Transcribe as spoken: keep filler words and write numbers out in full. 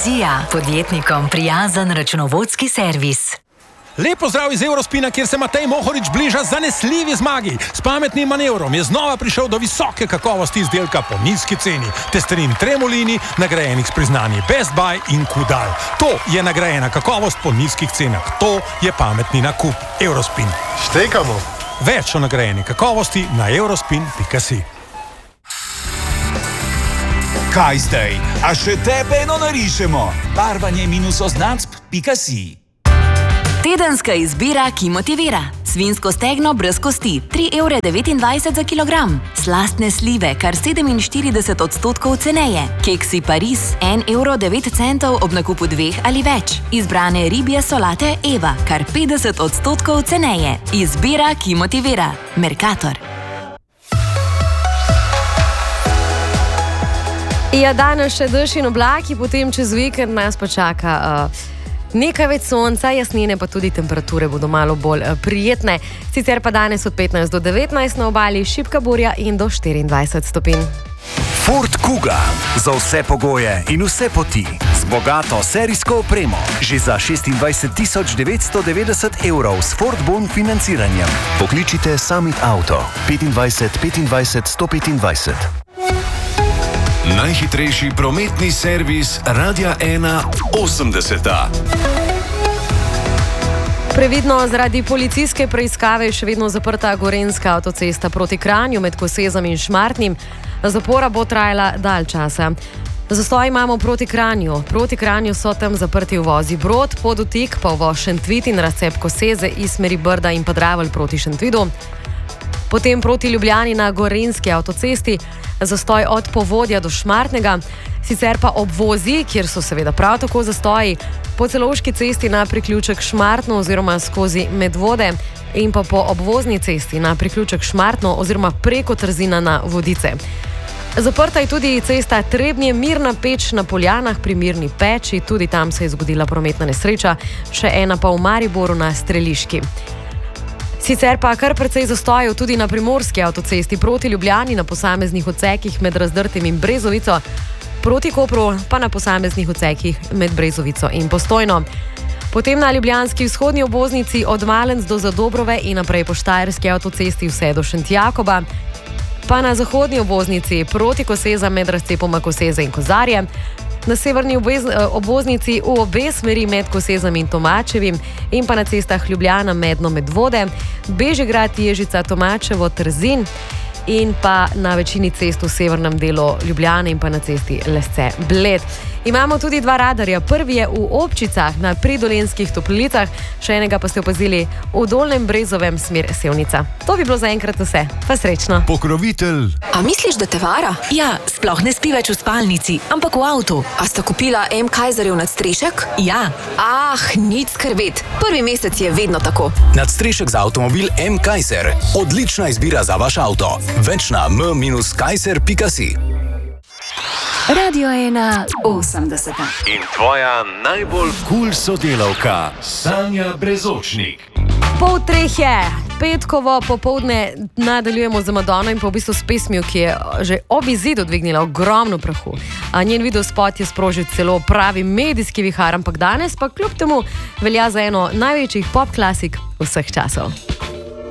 Vizija, podjetnikom prijazen računovodski servis. Lep pozdrav iz Eurospina, kjer se Matej Mohorič bliža zanesljivi zmagi. S pametnim manevrom je znova prišel do visoke kakovosti izdelka po nizki ceni. Testerin Tremolini, nagrajenih s priznanji Best Buy in Kudal. To je nagrajena kakovost po nizkih cenah. To je pametni nakup. Eurospin. Štekamo. Več o nagrajeni kakovosti na eurospin pika si. Kaj zdaj? A še tebe eno narišemo? Barvanje minus oznacb pika si. Tedenska izbira, ki motivira. Svinjsko stegno brez kosti, tri evre devetindvajset za kilogram. Slastne slive, kar sedeminštirideset odstotkov ceneje. Keksi Pariz, en evro devet centov ob nakupu dveh ali več. Izbrane ribje solate Eva, kar petdeset odstotkov ceneje. Izbira, ki motivira. Mercator. Ja, danes še dež in oblaki, potem čez vikend nas pa čaka uh, nekaj več sonca, jasnine, pa tudi temperature bodo malo bolj uh, prijetne. Sicer pa danes od petnajst do devetnajst na obali, šibka burja in do štiriindvajset stopinj. Ford Kuga. Za vse pogoje in vse poti. Z bogato serijsko opremo. Že za šestindvajset tisoč devetsto devetdeset evrov s Ford Bon financiranjem. Pokličite Summit Auto. petindvajset petindvajset sto petindvajset. Najhitrejši prometni servis Radia ena osemdeseta. Previdno, zaradi policijske preiskave je še vedno zaprta gorenjska avtocesta proti Kranju med Kosezom in Šmartnim. Zapora bo trajala dalj časa. Zastoj imamo proti Kranju. Proti Kranju so tam zaprti uvozi Brod, Podotik, pa uvoz Šentvit in razcep Koseze iz smeri Brda in Podravl proti Šentvidu. Potem proti Ljubljani na gorenjski avtocesti, zastoj od Povodja do Šmartnega, sicer pa obvozi, kjer so seveda prav tako zastoji, po Celovški cesti na priključek Šmartno oziroma skozi Medvode in pa po obvozni cesti na priključek Šmartno oziroma preko Trzina na Vodice. Zaprta je tudi cesta Trebnje Mirna Peč na Poljanah pri Mirni Peči, tudi tam se je zgodila prometna nesreča, še ena pa v Mariboru na Streliški. Sicer pa kar precej zastojev tudi na primorski avtocesti proti Ljubljani na posameznih odsekih med Razdrtem in Brezovico, proti Kopru pa na posameznih odsekih med Brezovico in Postojno. Potem na ljubljanski vzhodni obvoznici od Malenc do Zadobrove in naprej po štajerski avtocesti vse do Šentjakoba, pa na zahodni obvoznici proti Koseza med razcepoma Koseze in Kozarje, na severni obvoznici v obe smeri med Kosezom in Tomačevim in pa na cestah Ljubljana Medno Medvode, Bežigrad Ježica Tomačevo Trzin in pa na večini cest v severnem delu Ljubljane in pa na cesti Lesce Bled. Imamo tudi dva radarja. Prvi je v Občicah na Pridolenskih Toplicah, še enega pa ste opazili v Dolnjem Brezovem smer Sevnica. To bi bilo zaenkrat vse. Pa srečno. Pokrovitelj. A misliš, da te vara? Ja, sploh ne spi več v spalnici, ampak v avtu. A sta kupila M. Kaiserjev nadstrešek? Ja. Ah, nič skrbeti. Prvi mesec je vedno tako. Nadstrešek za avtomobil M. Kaiser. Odlična izbira za vaš avto. Več na m kaiser pika si. Radio ena osemdeseta. In tvoja najbolj kul sodelavka, Sanja Brezočnik. Pol treh je, petkovo popoldne nadaljujemo z Madono in pa v bistvu s pesmijo, ki je že ob izidu dvignila ogromno prahu. A njen videospot je sprožil celo pravi medijski vihar, ampak danes pa kljub temu velja za eno največjih pop klasik vseh časov.